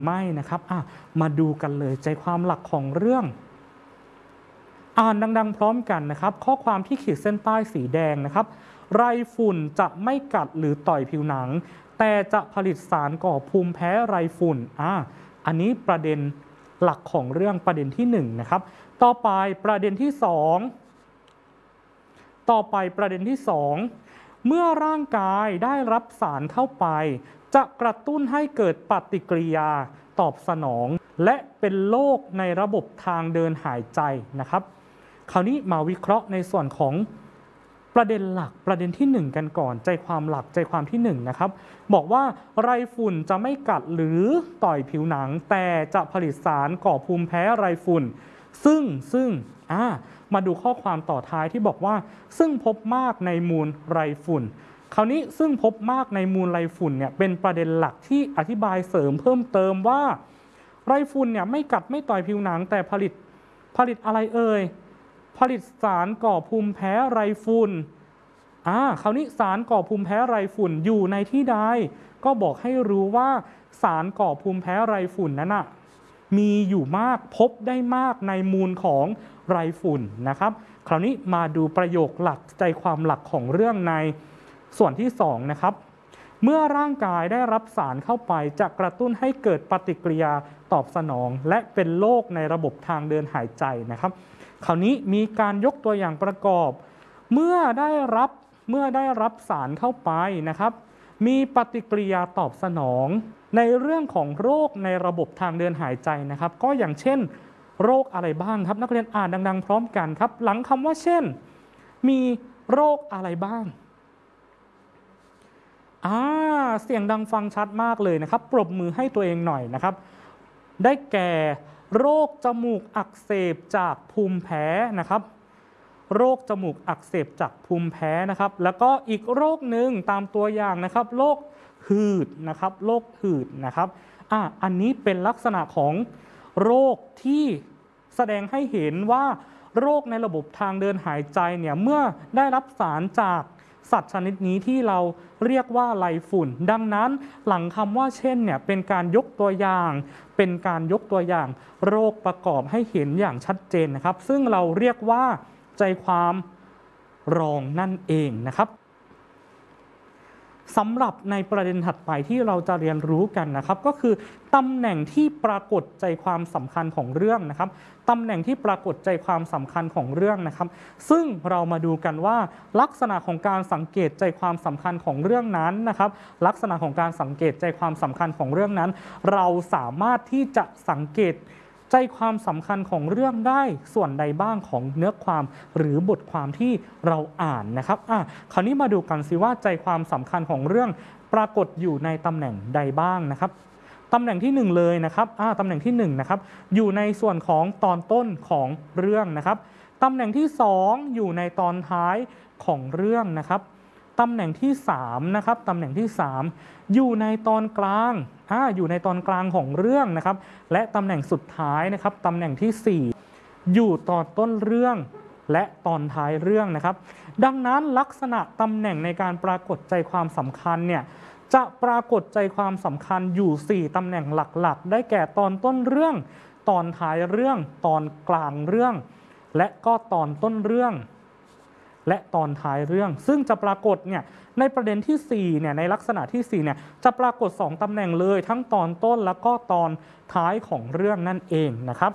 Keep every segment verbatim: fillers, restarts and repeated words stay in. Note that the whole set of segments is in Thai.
ไม่นะครับอ่ะมาดูกันเลยใจความหลักของเรื่องอ่านดังๆพร้อมกันนะครับข้อความที่ขีดเส้นใต้สีแดงนะครับไรฝุ่นจะไม่กัดหรือต่อยผิวหนังแต่จะผลิตสารก่อภูมิแพ้ไรฝุ่นอ่ะอันนี้ประเด็นหลักของเรื่องประเด็นที่หนึ่งนะครับต่อไปประเด็นที่สองต่อไปประเด็นที่สองเมื่อร่างกายได้รับสารเข้าไปจะกระตุ้นให้เกิดปฏิกิริยาตอบสนองและเป็นโรคในระบบทางเดินหายใจนะครับคราวนี้มาวิเคราะห์ในส่วนของประเด็นหลักประเด็นที่หนึ่งกันก่อนใจความหลักใจความที่หนึ่งนะครับบอกว่าไรฝุ่นจะไม่กัดหรือต่อยผิวหนังแต่จะผลิตสารก่อภูมิแพ้ไรฝุ่นซึ่งซึ่งอ่ามาดูข้อความต่อท้ายที่บอกว่าซึ่งพบมากในมูลไรฝุ่นคราวนี้ซึ่งพบมากในมูลไรฝุ่นเนี่ยเป็นประเด็นหลักที่อธิบายเสริมเพิ่มเติมว่าไรฝุ่นเนี่ยไม่กัดไม่ต่อยผิวหนังแต่ผลิตผลิตอะไรเอ่ยผลิตสารก่อภูมิแพ้ไรฝุ่นอ่าคราวนี้สารก่อภูมิแพ้ไรฝุ่นอยู่ในที่ใดก็บอกให้รู้ว่าสารก่อภูมิแพ้ไรฝุ่นนั้นน่ะมีอยู่มากพบได้มากในมูลของไรฝุ่นนะครับคราวนี้มาดูประโยคหลักใจความหลักของเรื่องในส่วนที่สองนะครับเมื่อร่างกายได้รับสารเข้าไปจะกระตุ้นให้เกิดปฏิกิริยาตอบสนองและเป็นโรคในระบบทางเดินหายใจนะครับคราวนี้มีการยกตัวอย่างประกอบเมื่อได้รับเมื่อได้รับสารเข้าไปนะครับมีปฏิกิริยาตอบสนองในเรื่องของโรคในระบบทางเดินหายใจนะครับก็อย่างเช่นโรคอะไรบ้างครับนักเรียนอ่านดังๆพร้อมกันครับหลังคำว่าเช่นมีโรคอะไรบ้างอ่าเสียงดังฟังชัดมากเลยนะครับปรบมือให้ตัวเองหน่อยนะครับได้แก่โรคจมูกอักเสบจากภูมิแพ้นะครับโรคจมูกอักเสบจากภูมิแพ้นะครับแล้วก็อีกโรคหนึ่งตามตัวอย่างนะครับโรคหืดนะครับโรคหืดนะครับอ่าอันนี้เป็นลักษณะของโรคที่แสดงให้เห็นว่าโรคในระบบทางเดินหายใจเนี่ยเมื่อได้รับสารจากสัตว์ชนิดนี้ที่เราเรียกว่าไรฝุ่นดังนั้นหลังคำว่าเช่นเนี่ยเป็นการยกตัวอย่างเป็นการยกตัวอย่างโรคประกอบให้เห็นอย่างชัดเจนนะครับซึ่งเราเรียกว่าใจความรองนั่นเองนะครับสำหรับในประเด็นถัดไปที่เราจะเรียนรู้กันนะครับก็คือตำแหน่งที่ปรากฏใจความสำคัญของเรื่องนะครับตำแหน่งที่ปรากฏใจความสำคัญของเรื่องนะครับซึ่งเรามาดูกันว่าลักษณะของการสังเกตใจความสำคัญของเรื่องนั้นนะครับลักษณะของการสังเกตใจความสำคัญของเรื่องนั้นเราสามารถที่จะสังเกตใจความสำคัญของเรื่องได้ส่วนใดบ้างของเนื้อความหรือบทความที่เราอ่านนะครับอ่ะคราวนี้มาดูกันสิว่าใจความสำคัญของเรื่องปรากฏอยู่ในตำแหน่งใดบ้างนะครับตำแหน่งที่หนึ่งเลยนะครับอ่าตำแหน่งที่หนึ่งนะครับอยู่ในส่วนของตอนต้นของเรื่องนะครับตำแหน่งที่สองอยู่ในตอนท้ายของเรื่องนะครับตำแหน่งที่สามนะครับตำแหน่งที่สามอยู่ในตอนกลางอ่าอยู่ในตอนกลางของเรื่องนะครับและตำแหน่งสุดท้ายนะครับตำแหน่งที่สี่อยู่ตอนต้นเรื่องและตอนท้ายเรื่องนะครับดังนั้นลักษณะตำแหน่งในการปรากฏใจความสำคัญเนี่ยจะปรากฏใจความสำคัญอยู่สี่ตำแหน่งหลักๆได้แก่ตอนต้นเรื่องตอนท้ายเรื่องตอนกลางเรื่องและก็ตอนต้นเรื่องและตอนท้ายเรื่องซึ่งจะปรากฏเนี่ยในประเด็นที่สี่เนี่ยในลักษณะที่สี่เนี่ยจะปรากฏสองตำแหน่งเลยทั้งตอนต้นแล้วก็ตอนท้ายของเรื่องนั่นเองนะครับ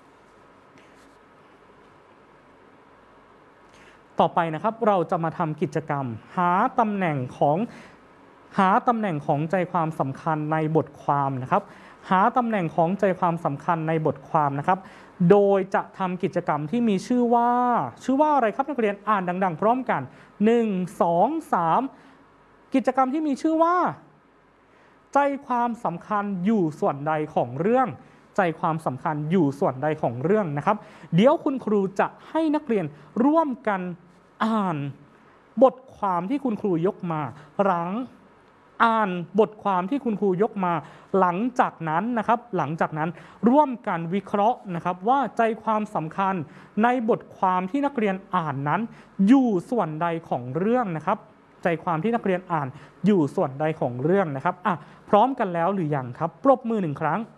ต่อไปนะครับเราจะมาทำกิจกรรมหาตำแหน่งของหาตำแหน่งของใจความสำคัญในบทความนะครับหาตำแหน่งของใจความสำคัญในบทความนะครับโดยจะทำกิจกรรมที่มีชื่อว่าชื่อว่าอะไรครับนักเรียนอ่านดังๆพร้อมกันหนึ่ง สอง สามกิจกรรมที่มีชื่อว่าใจความสำคัญอยู่ส่วนใดของเรื่องใจความสำคัญอยู่ส่วนใดของเรื่องนะครับเดี๋ยวคุณครูจะให้นักเรียนร่วมกันอ่านบทความที่คุณครูยกมาหลังอ่านบทความที่คุณครูยกมาหลังจากนั้นนะครับหลังจากนั้นร่วมกันวิเคราะห์นะครับว่าใจความสำคัญในบทความที่นักเรียนอ่านนั้นอยู่ส่วนใดของเรื่องนะครับใจความที่นักเรียนอ่านอยู่ส่วนใดของเรื่องนะครับอ่ะพร้อมกันแล้วหรือยังครับปรบมือหนึ่งครั้ง